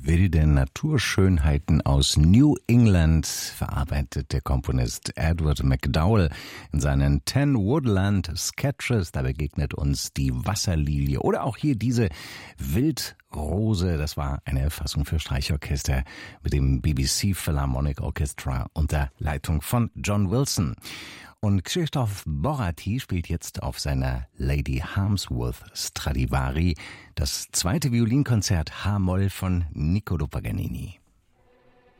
wilden Naturschönheiten aus New England verarbeitet der Komponist Edward MacDowell in seinen 10 Woodland Sketches. Da begegnet uns die Wasserlilie oder auch hier diese Wildrose. Das war eine Erfassung für Streichorchester mit dem BBC Philharmonic Orchestra unter Leitung von John Wilson. Und Krzysztof Bořáti spielt jetzt auf seiner Lady Harmsworth Stradivari das zweite Violinkonzert H-Moll von Niccolò Paganini.